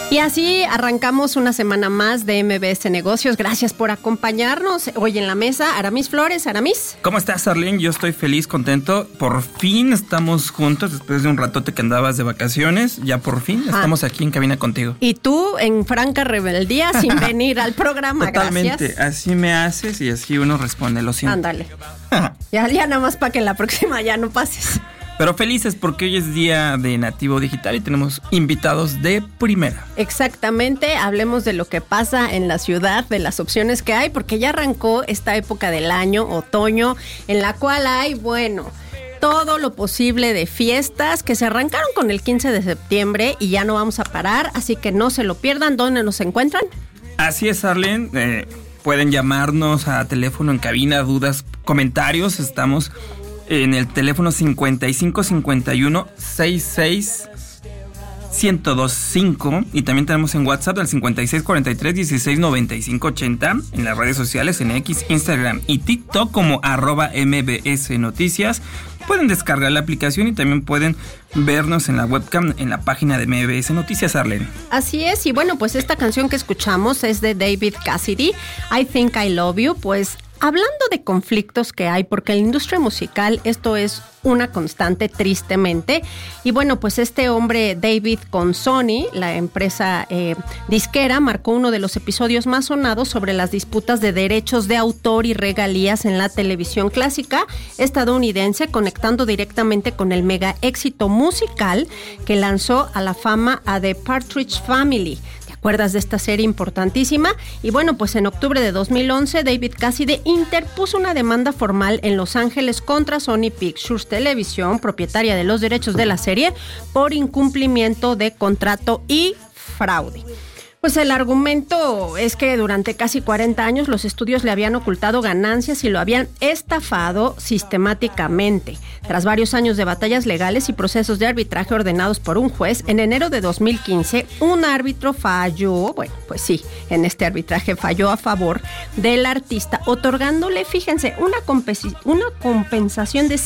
Y así arrancamos una semana más de MBS Negocios. Gracias por acompañarnos. Hoy en la mesa, Aramis Flores. Aramis. ¿Cómo estás, Arlene? Yo estoy feliz, contento. Por fin estamos juntos después de un ratote que andabas de vacaciones. Ya por fin estamos aquí en cabina contigo. Y tú en franca rebeldía sin venir al programa. Totalmente. Gracias. Así me haces y así uno responde. Lo siento. Ándale. ya nada más para que la próxima ya no pases. Pero felices porque hoy es día de Nativo Digital y tenemos invitados de primera. Exactamente, hablemos de lo que pasa en la ciudad, de las opciones que hay, porque ya arrancó esta época del año, otoño, en la cual hay, todo lo posible de fiestas que se arrancaron con el 15 de septiembre y ya no vamos a parar, así que no se lo pierdan. ¿Dónde nos encuentran? Así es, Arlene. Pueden llamarnos a teléfono en cabina, dudas, comentarios. Estamos en el teléfono 5551-66-1025 y también tenemos en WhatsApp al 5643-169580, en las redes sociales en X, Instagram y TikTok como @MBS Noticias. Pueden descargar la aplicación y también pueden vernos en la webcam en la página de MBS Noticias, Arlene. Así es, y pues esta canción que escuchamos es de David Cassidy, I Think I Love You. Pues hablando de conflictos que hay, porque en la industria musical esto es una constante, tristemente. Y pues este hombre, David, con Sony, la empresa disquera, marcó uno de los episodios más sonados sobre las disputas de derechos de autor y regalías en la televisión clásica estadounidense, conectando directamente con el mega éxito musical que lanzó a la fama a The Partridge Family. ¿Te acuerdas de esta serie importantísima? Y pues en octubre de 2011, David Cassidy interpuso una demanda formal en Los Ángeles contra Sony Pictures Televisión, propietaria de los derechos de la serie, por incumplimiento de contrato y fraude. Pues el argumento es que durante casi 40 años los estudios le habían ocultado ganancias y lo habían estafado sistemáticamente. Tras varios años de batallas legales y procesos de arbitraje ordenados por un juez, en enero de 2015, un árbitro falló, en este arbitraje falló a favor del artista, otorgándole, fíjense, una compensación de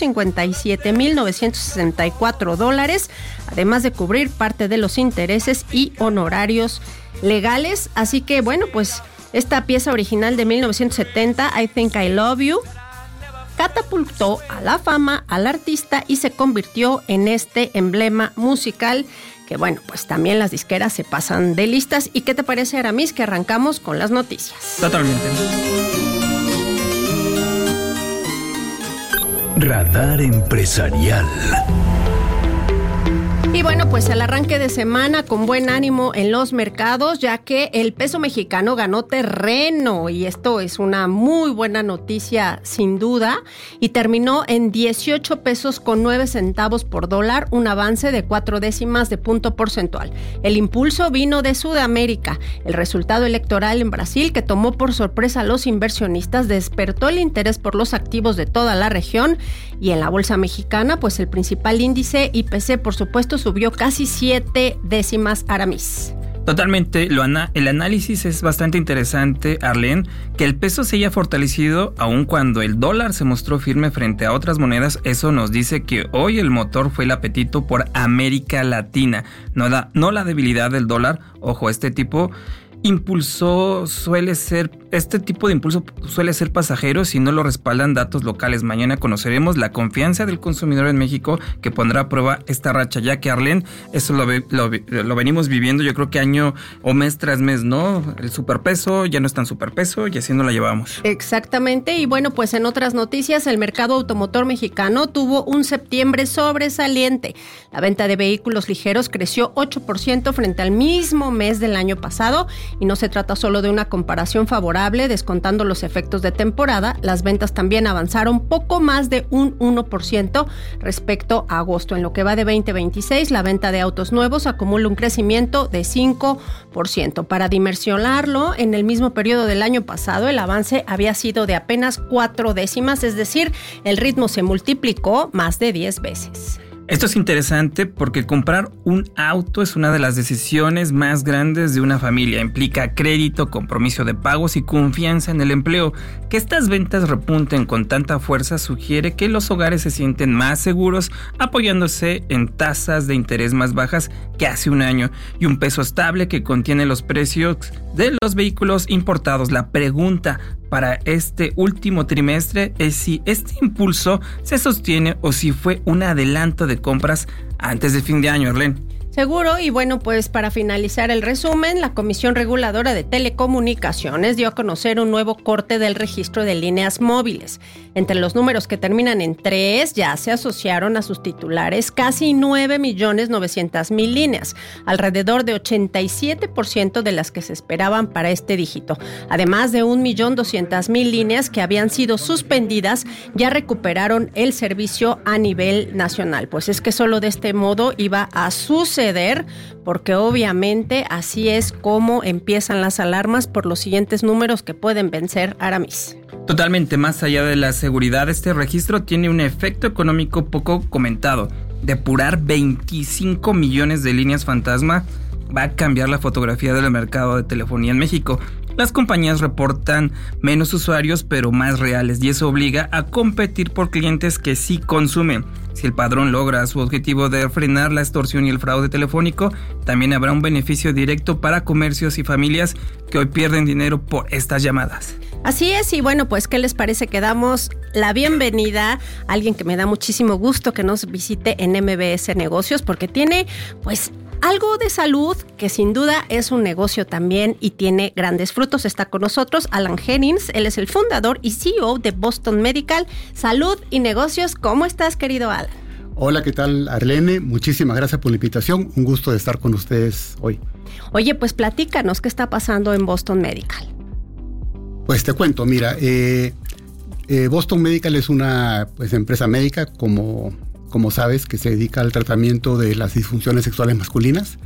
$157,964, además de cubrir parte de los intereses y honorarios legales. Así que esta pieza original de 1970, I Think I Love You, catapultó a la fama al artista y se convirtió en este emblema musical que también las disqueras se pasan de listas. ¿Y qué te parece, Aramis, que arrancamos con las noticias? Totalmente. Radar Empresarial. Y al arranque de semana con buen ánimo en los mercados, ya que el peso mexicano ganó terreno, y esto es una muy buena noticia sin duda, y terminó en 18 pesos con 9 centavos por dólar, un avance de 0.4 punto porcentual. El impulso vino de Sudamérica. El resultado electoral en Brasil, que tomó por sorpresa a los inversionistas, despertó el interés por los activos de toda la región. Y en la bolsa mexicana, el principal índice IPC, por supuesto, subió casi 7 décimas, Aramis. Totalmente, el análisis es bastante interesante, Arlene, que el peso se haya fortalecido aun cuando el dólar se mostró firme frente a otras monedas. Eso nos dice que hoy el motor fue el apetito por América Latina, no la debilidad del dólar. Ojo, este tipo de impulso suele ser pasajero si no lo respaldan datos locales. Mañana conoceremos la confianza del consumidor en México, que pondrá a prueba esta racha, ya que, Arlene, eso lo venimos viviendo, yo creo que año o mes tras mes, ¿no? El superpeso ya no es tan superpeso y así no la llevamos. Exactamente, y en otras noticias, el mercado automotor mexicano tuvo un septiembre sobresaliente. La venta de vehículos ligeros creció 8% frente al mismo mes del año pasado, y no se trata solo de una comparación favorable, descontando los efectos de temporada. Las ventas también avanzaron poco más de un 1% respecto a agosto. En lo que va de 2026, la venta de autos nuevos acumula un crecimiento de 5%. Para dimensionarlo, en el mismo periodo del año pasado, el avance había sido de apenas 4 décimas, es decir, el ritmo se multiplicó más de 10 veces. Esto es interesante porque comprar un auto es una de las decisiones más grandes de una familia. Implica crédito, compromiso de pagos y confianza en el empleo. Que estas ventas repunten con tanta fuerza sugiere que los hogares se sienten más seguros apoyándose en tasas de interés más bajas que hace un año y un peso estable que contiene los precios de los vehículos importados. La pregunta para este último trimestre es si este impulso se sostiene o si fue un adelanto de compras antes de fin de año, Arlene. Seguro, y bueno, pues para finalizar el resumen, la Comisión Reguladora de Telecomunicaciones dio a conocer un nuevo corte del registro de líneas móviles. Entre los números que terminan en 3, ya se asociaron a sus titulares casi 9.900.000 líneas, alrededor de 87% de las que se esperaban para este dígito. Además de 1.200.000 líneas que habían sido suspendidas, ya recuperaron el servicio a nivel nacional. Pues es que solo de este modo iba a suceder, porque obviamente así es como empiezan las alarmas por los siguientes números que pueden vencer Aramis. Totalmente, más allá de la seguridad, este registro tiene un efecto económico poco comentado. Depurar 25 millones de líneas fantasma va a cambiar la fotografía del mercado de telefonía en México. Las compañías reportan menos usuarios pero más reales y eso obliga a competir por clientes que sí consumen. Si el padrón logra su objetivo de frenar la extorsión y el fraude telefónico, también habrá un beneficio directo para comercios y familias que hoy pierden dinero por estas llamadas. Así es, y bueno, pues ¿qué les parece que damos la bienvenida a alguien que me da muchísimo gusto que nos visite en MBS Negocios, porque tiene pues algo de salud que sin duda es un negocio también y tiene grandes frutos? Está con nosotros Alan Jennings, él es el fundador y CEO de Boston Medical, Salud y Negocios. ¿Cómo estás, querido Alan? Hola, ¿qué tal, Arlene? Muchísimas gracias por la invitación, un gusto de estar con ustedes hoy. Oye, pues platícanos, ¿qué está pasando en Boston Medical? Pues te cuento, mira, Boston Medical es una empresa médica, como sabes, que se dedica al tratamiento de las disfunciones sexuales masculinas.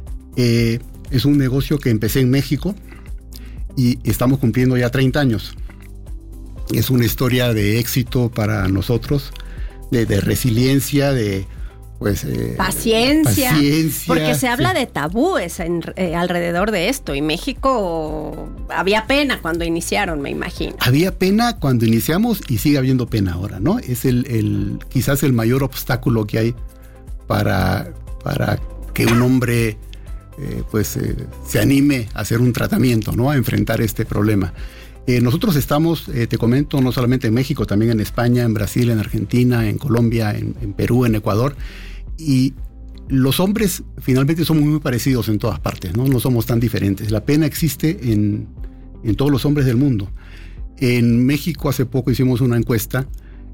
Es un negocio que empecé en México y estamos cumpliendo ya 30 años. Es una historia de éxito para nosotros, de resiliencia, de paciencia, porque se habla sí, de tabúes alrededor de esto, y México había pena cuando iniciaron, me imagino. Había pena cuando iniciamos y sigue habiendo pena ahora, ¿no? Es quizás el mayor obstáculo que hay para que un hombre se anime a hacer un tratamiento, ¿no? A enfrentar este problema. Nosotros estamos, te comento, no solamente en México, también en España, en Brasil, en Argentina, en Colombia, en Perú, en Ecuador. Y los hombres finalmente somos muy parecidos en todas partes, ¿no? No somos tan diferentes. La pena existe en todos los hombres del mundo. En México hace poco hicimos una encuesta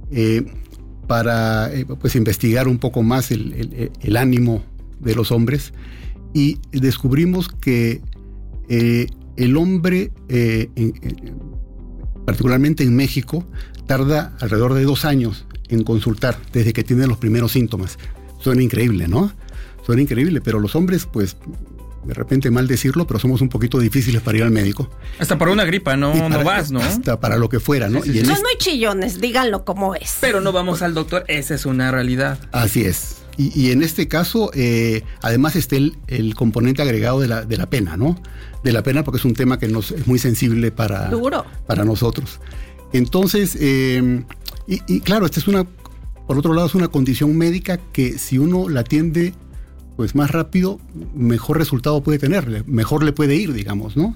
para investigar un poco más el ánimo de los hombres y descubrimos que el hombre, particularmente en México, tarda alrededor de 2 años en consultar desde que tiene los primeros síntomas. Suena increíble, ¿no? Suena increíble, pero los hombres, pues, de repente mal decirlo, pero somos un poquito difíciles para ir al médico. Hasta para una gripa no vas, ¿no? Hasta para lo que fuera, ¿no? Sí. Son muy chillones, díganlo como es. Pero no vamos al doctor, esa es una realidad. Así es. Y en este caso, además está el componente agregado de la pena, ¿no? De la pena, porque es un tema que es muy sensible para nosotros. Entonces, y claro, esta es por otro lado, es una condición médica que si uno la atiende pues más rápido, mejor resultado puede tener, mejor le puede ir, digamos, ¿no?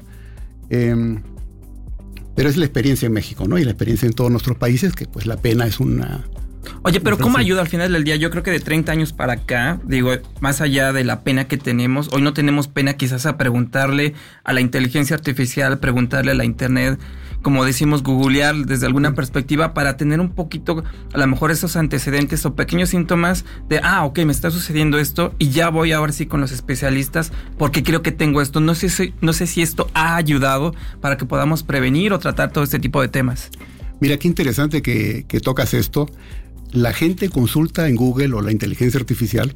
Pero es la experiencia en México, ¿no? Y la experiencia en todos nuestros países, que pues la pena es una... Oye, pero ¿cómo ayuda al final del día? Yo creo que de 30 años para acá, digo, más allá de la pena que tenemos, hoy no tenemos pena quizás a preguntarle a la inteligencia artificial, preguntarle a la internet, como decimos, googlear desde alguna perspectiva para tener un poquito, a lo mejor esos antecedentes o pequeños síntomas de, ok, me está sucediendo esto y ya voy ahora sí con los especialistas porque creo que tengo esto. No sé si esto ha ayudado para que podamos prevenir o tratar todo este tipo de temas. Mira, qué interesante que tocas esto. La gente consulta en Google o la inteligencia artificial,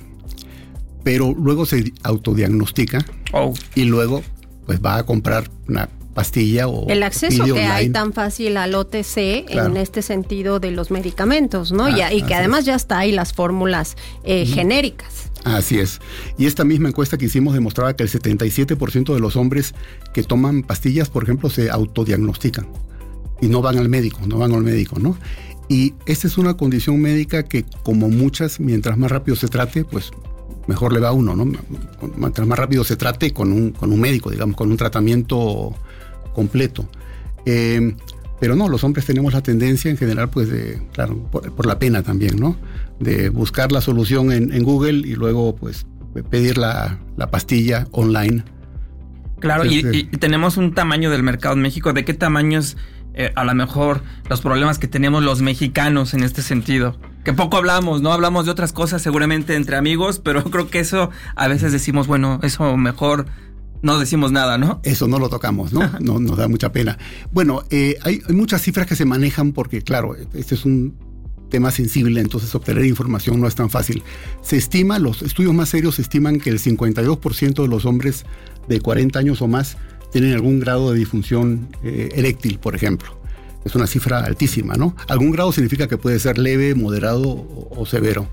pero luego se autodiagnostica y luego pues va a comprar una pastilla o el acceso pide que online. hay tan fácil al OTC, claro, en este sentido de los medicamentos, ¿no? Y que además ya está ahí las fórmulas genéricas. Así es. Y esta misma encuesta que hicimos demostraba que el 77% de los hombres que toman pastillas, por ejemplo, se autodiagnostican y no van al médico, ¿no? Y esta es una condición médica que, como muchas, mientras más rápido se trate, pues mejor le va a uno, ¿no? Mientras más rápido se trate con un médico, digamos, con un tratamiento completo. Pero no, los hombres tenemos la tendencia en general, pues, claro, por la pena también, ¿no? De buscar la solución en Google y luego, pues, pedir la pastilla online. Claro, y tenemos un tamaño del mercado en México. ¿De qué tamaño es a lo mejor los problemas que tenemos los mexicanos en este sentido? Que poco hablamos, ¿no? Hablamos de otras cosas seguramente entre amigos, pero creo que eso a veces decimos, bueno, eso mejor no decimos nada, ¿no? Eso no lo tocamos, ¿no? No nos da mucha pena. Bueno, hay muchas cifras que se manejan porque, claro, este es un tema sensible, entonces obtener información no es tan fácil. Se estima, los estudios más serios estiman que el 52% de los hombres de 40 años o más tienen algún grado de disfunción eréctil, por ejemplo. Es una cifra altísima, ¿no? Algún grado significa que puede ser leve, moderado o severo.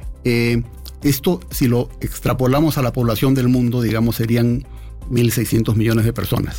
Esto, si lo extrapolamos a la población del mundo, digamos, serían 1.600 millones de personas.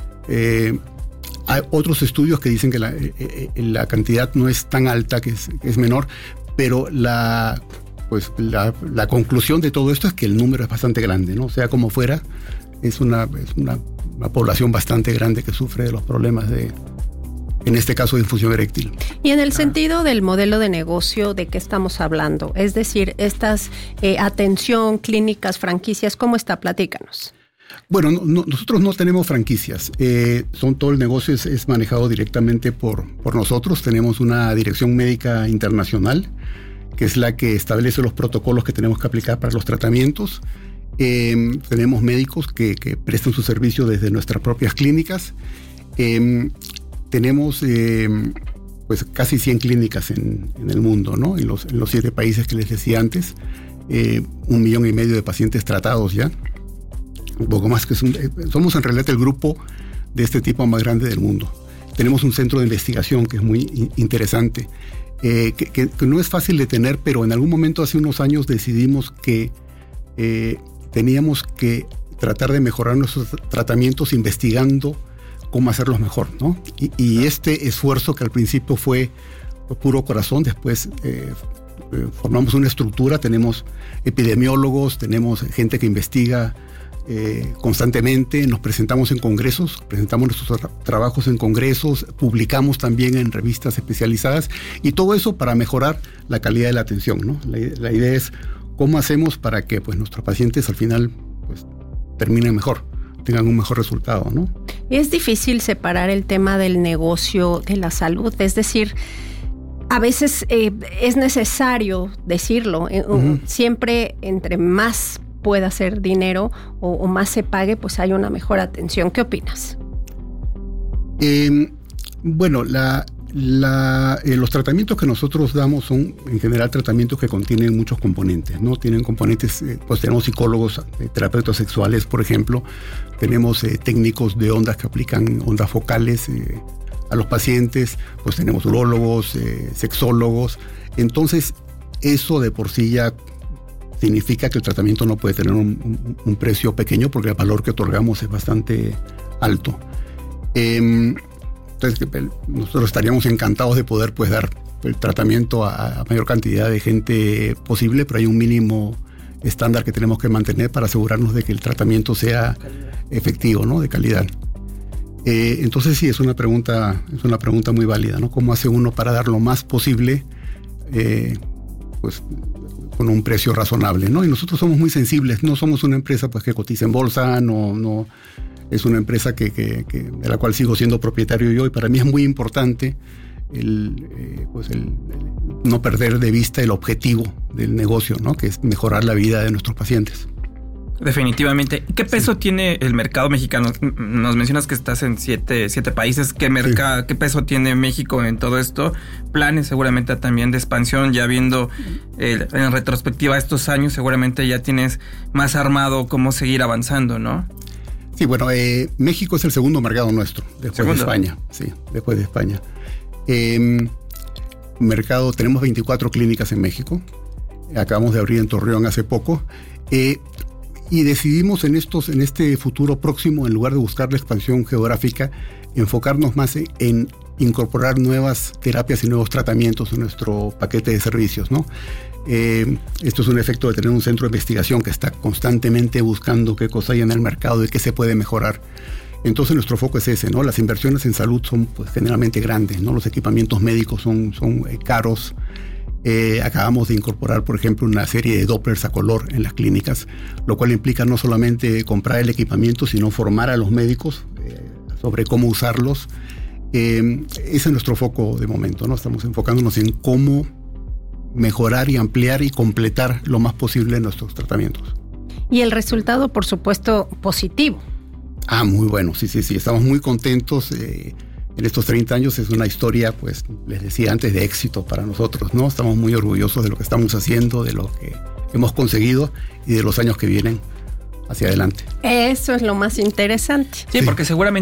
Hay otros estudios que dicen que la cantidad no es tan alta, que es menor, pero la conclusión de todo esto es que el número es bastante grande, ¿no? O sea, como fuera, es una población bastante grande que sufre de los problemas en este caso, de disfunción eréctil. Y en el sentido del modelo de negocio, ¿de qué estamos hablando? Es decir, estas atención, clínicas, franquicias, ¿cómo está? Platícanos. Bueno, nosotros no tenemos franquicias. Todo el negocio es manejado directamente por nosotros. Tenemos una dirección médica internacional, que es la que establece los protocolos que tenemos que aplicar para los tratamientos. Tenemos médicos que prestan su servicio desde nuestras propias clínicas. Tenemos pues casi 100 clínicas en el mundo, ¿no? En los 7 países que les decía antes. 1,5 millones de pacientes tratados ya. Un poco más que somos en realidad el grupo de este tipo más grande del mundo. Tenemos un centro de investigación que es muy interesante, que no es fácil de tener, pero en algún momento hace unos años decidimos que teníamos que tratar de mejorar nuestros tratamientos investigando cómo hacerlos mejor, ¿no? Y este esfuerzo, que al principio fue puro corazón, después formamos una estructura, tenemos epidemiólogos, tenemos gente que investiga constantemente, nos presentamos en congresos, presentamos nuestros trabajos en congresos, publicamos también en revistas especializadas, y todo eso para mejorar la calidad de la atención, ¿no? La idea es cómo hacemos para que, pues, nuestros pacientes al final, pues, terminen mejor, tengan un mejor resultado, ¿no? Es difícil separar el tema del negocio de la salud, es decir, a veces es necesario decirlo, siempre entre más pueda hacer dinero o más se pague, pues hay una mejor atención. ¿Qué opinas? Bueno, los tratamientos que nosotros damos son en general tratamientos que contienen muchos componentes, ¿no? Tienen componentes, pues tenemos psicólogos, terapeutas sexuales, por ejemplo, tenemos técnicos de ondas que aplican ondas focales a los pacientes, pues tenemos urólogos, sexólogos. Entonces, eso de por sí ya significa que el tratamiento no puede tener un precio pequeño, porque el valor que otorgamos es bastante alto. Entonces, nosotros estaríamos encantados de poder, pues, dar el tratamiento a mayor cantidad de gente posible, pero hay un mínimo estándar que tenemos que mantener para asegurarnos de que el tratamiento sea efectivo, ¿no? De calidad. Entonces sí, es una pregunta muy válida, ¿no? ¿Cómo hace uno para dar lo más posible, pues, con un precio razonable, ¿no? Y nosotros somos muy sensibles, no somos una empresa, pues, que cotiza en bolsa, no es una empresa de la cual sigo siendo propietario yo, y para mí es muy importante el no perder de vista el objetivo del negocio, ¿no? Que es mejorar la vida de nuestros pacientes. Definitivamente. ¿Qué peso tiene el mercado mexicano? Nos mencionas que estás en 7 países. ¿Qué peso tiene México en todo esto? Planes seguramente también de expansión, ya viendo en retrospectiva estos años, seguramente ya tienes más armado cómo seguir avanzando, ¿no? Sí, bueno, México es el segundo mercado nuestro, después de España. Sí, después de España. Tenemos 24 clínicas en México. Acabamos de abrir en Torreón hace poco. Y decidimos en este futuro próximo, en lugar de buscar la expansión geográfica, enfocarnos más en incorporar nuevas terapias y nuevos tratamientos en nuestro paquete de servicios, ¿no? Esto es un efecto de tener un centro de investigación que está constantemente buscando qué cosa hay en el mercado y qué se puede mejorar. Entonces nuestro foco es ese, ¿no? Las inversiones en salud son pues generalmente grandes, ¿no? Los equipamientos médicos son caros. Acabamos de incorporar, por ejemplo, una serie de Dopplers a color en las clínicas, lo cual implica no solamente comprar el equipamiento, sino formar a los médicos sobre cómo usarlos. Ese es nuestro foco de momento, ¿no? Estamos enfocándonos en cómo mejorar y ampliar y completar lo más posible nuestros tratamientos. Y el resultado, por supuesto, positivo. Muy bueno, sí. Estamos muy contentos. En estos 30 años es una historia, pues, les decía antes, de éxito para nosotros, ¿no? Estamos muy orgullosos de lo que estamos haciendo, de lo que hemos conseguido y de los años que vienen hacia adelante. Eso es lo más interesante. Sí, porque seguramente